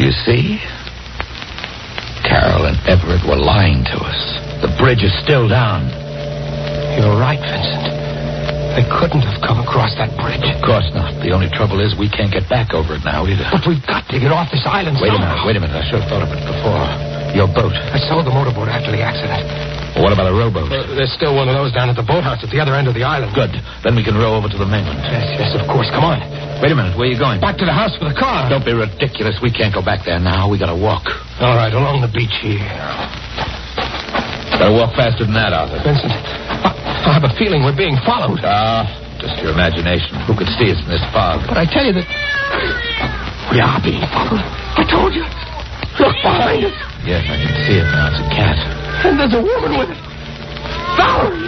You see? Carol and Everett were lying to us. The bridge is still down. You're right, Vincent. They couldn't have come across that bridge. Of course not. The only trouble is we can't get back over it now either. But we've got to get off this island Wait somehow. a minute. I should have thought of it before. Your boat. I sold the motorboat after the accident. Well, what about a rowboat? There's still one of those down at the boathouse at the other end of the island. Good. Then we can row over to the mainland. Yes, of course. Come on. Wait a minute. Where are you going? Back to the house for the car. Don't be ridiculous. We can't go back there now. We gotta walk. All right, along the beach here. Gotta walk faster than that, Arthur. Vincent, I have a feeling we're being followed. Just your imagination. Who could see us in this fog? But I tell you that we are being followed. I told you. Look behind us. Yes, I can see it now. It's a cat. And there's a woman with it. Valerie!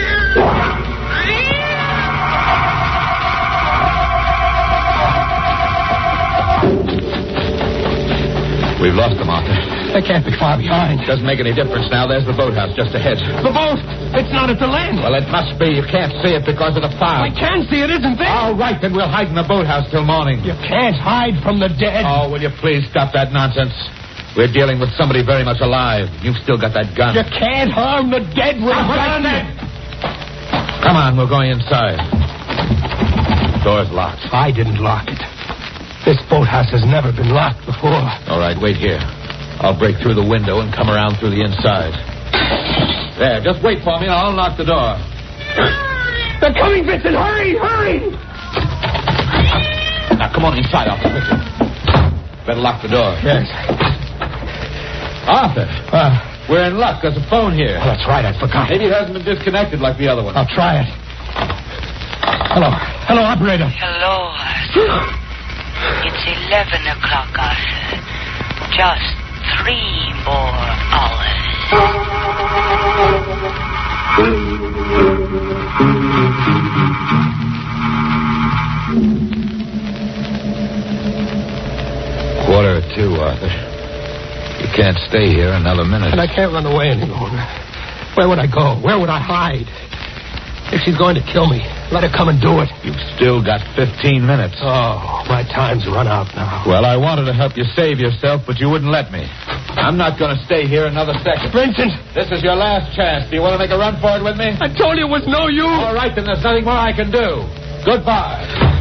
We've lost them, Arthur. They can't be far behind. Doesn't make any difference now. There's the boathouse just ahead. The boat! It's not at the land. Well, it must be. You can't see it because of the fog. I can see it isn't there. All right, then we'll hide in the boathouse till morning. You can't hide from the dead. Oh, will you please stop that nonsense? We're dealing with somebody very much alive. You've still got that gun. You can't harm the dead with a gun. Come on, we're going inside. Door's locked. I didn't lock it. This boathouse has never been locked before. All right, wait here. I'll break through the window and come around through the inside. There, just wait for me and I'll unlock the door. They're coming, Vincent! Hurry, hurry! Now, come on inside, Arthur. Better lock the door. Yes. Arthur, we're in luck. There's a phone here. Oh, that's right, I forgot. Maybe it hasn't been disconnected like the other one. I'll try it. Hello. Hello, operator. Hello, Arthur. It's 11 o'clock, Arthur. Just 3 more hours. Quarter to 2, Arthur. You can't stay here another minute. And I can't run away any longer. Where would I go? Where would I hide? If she's going to kill me, let her come and do it. You've still got 15 minutes. Oh, my time's run out now. Well, I wanted to help you save yourself, but you wouldn't let me. I'm not going to stay here another second. Vincent! This is your last chance. Do you want to make a run for it with me? I told you it was no use. All right, then there's nothing more I can do. Goodbye.